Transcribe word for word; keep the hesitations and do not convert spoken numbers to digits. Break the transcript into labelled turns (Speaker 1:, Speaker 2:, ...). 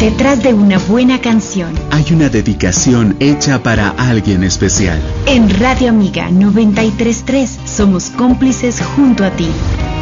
Speaker 1: Detrás de una buena canción
Speaker 2: hay una dedicación hecha para alguien especial.
Speaker 1: En Radio Amiga noventa y tres punto tres somos cómplices junto a ti.